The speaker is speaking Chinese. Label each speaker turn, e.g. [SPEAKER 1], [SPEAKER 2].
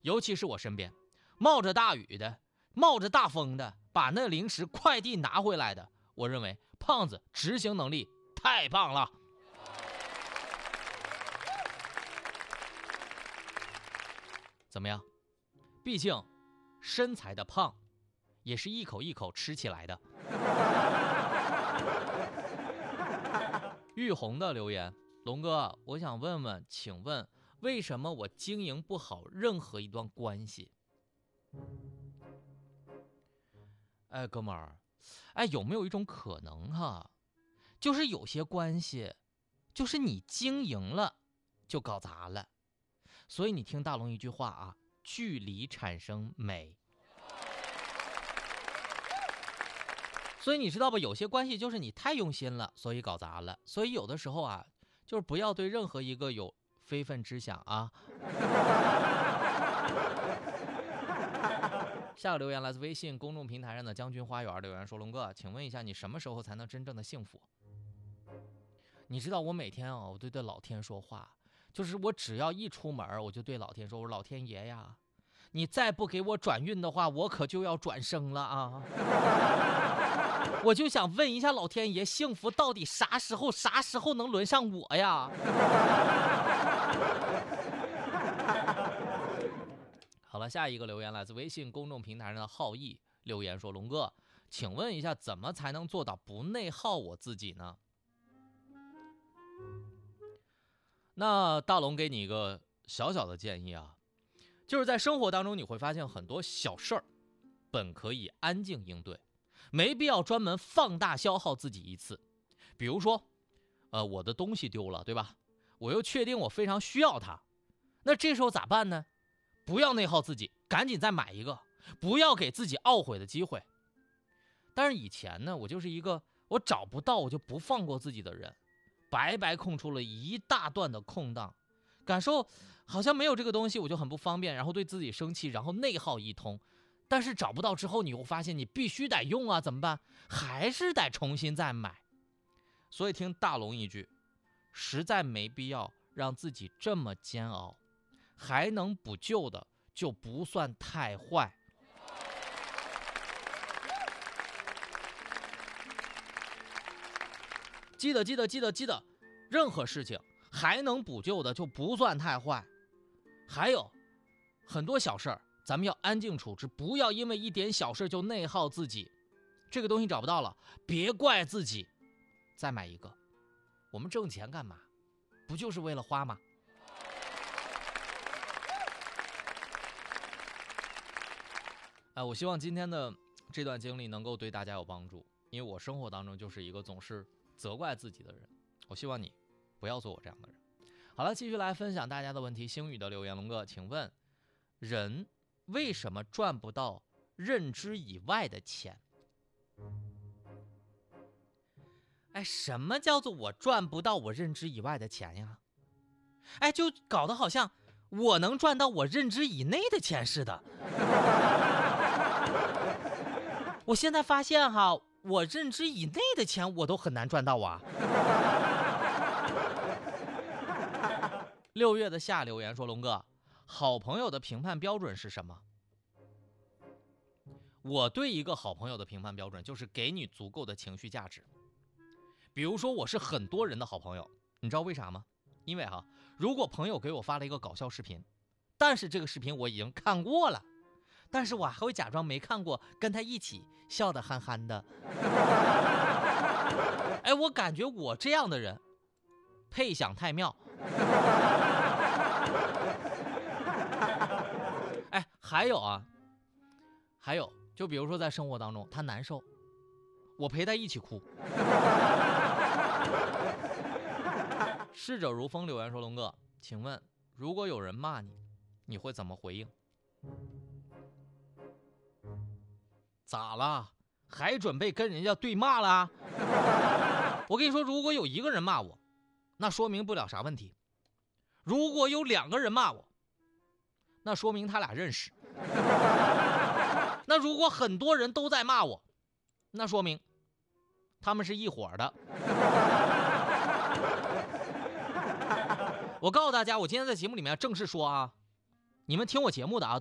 [SPEAKER 1] 尤其是我身边冒着大雨的、冒着大风的把那零食快递拿回来的，我认为胖子执行能力太棒了。怎么样？毕竟身材的胖也是一口一口吃起来的。玉红的留言，龙哥，我想问问，请问为什么我经营不好任何一段关系？哎，哥们儿，哎，有没有一种可能哈，就是有些关系，就是你经营了就搞砸了。所以你听大龙一句话啊，距离产生美。所以你知道吧，有些关系就是你太用心了，所以搞砸了。所以有的时候啊，就是不要对任何一个有非分之想啊。下个留言来自微信公众平台上的将军花园留言说，龙哥，请问一下，你什么时候才能真正的幸福？你知道我每天啊，我都对老天说话，就是我只要一出门，我就对老天说，我说老天爷呀，你再不给我转运的话，我可就要转生了啊。我就想问一下老天爷，幸福到底啥时候能轮上我呀？好了，下一个留言来自微信公众平台上的浩毅留言说，龙哥，请问一下，怎么才能做到不内耗我自己呢？那大龙给你一个小小的建议啊，就是在生活当中你会发现很多小事儿本可以安静应对，没必要专门放大消耗自己一次。比如说我的东西丢了，对吧？我又确定我非常需要它，那这时候咋办呢？不要内耗自己，赶紧再买一个，不要给自己懊悔的机会。但是以前呢，我就是一个我找不到我就不放过自己的人，白白空出了一大段的空档，感受好像没有这个东西我就很不方便，然后对自己生气，然后内耗一通。但是找不到之后，你又发现你必须得用啊，怎么办？还是得重新再买。所以听大龙一句，实在没必要让自己这么煎熬，还能补救的就不算太坏。记得，任何事情还能补救的就不算太坏。还有很多小事儿，咱们要安静处置，不要因为一点小事就内耗自己。这个东西找不到了，别怪自己，再买一个。我们挣钱干嘛？不就是为了花吗？我希望今天的这段经历能够对大家有帮助，因为我生活当中就是一个总是责怪自己的人，我希望你不要做我这样的人。好了，继续来分享大家的问题。星宇的留言，龙哥，请问人为什么赚不到认知以外的钱？哎，什么叫做我赚不到我认知以外的钱呀？哎，就搞得好像我能赚到我认知以内的钱似的。我现在发现哈，我认知以内的钱我都很难赚到啊。6月的夏留言说，龙哥，好朋友的评判标准是什么？我对一个好朋友的评判标准就是给你足够的情绪价值。比如说我是很多人的好朋友，你知道为啥吗？因为如果朋友给我发了一个搞笑视频，但是这个视频我已经看过了，但是我还会假装没看过，跟他一起笑得憨憨的。哎，我感觉我这样的人配享太妙。哎，还有就比如说在生活当中他难受，我陪他一起哭。逝者如风留言说，龙哥，请问如果有人骂你，你会怎么回应？咋了？还准备跟人家对骂了？我跟你说，如果有一个人骂我，那说明不了啥问题。如果有2个人骂我，那说明他俩认识。那如果很多人都在骂我，那说明他们是一伙的。我告诉大家，我今天在节目里面正式说啊， 你们听我节目的啊，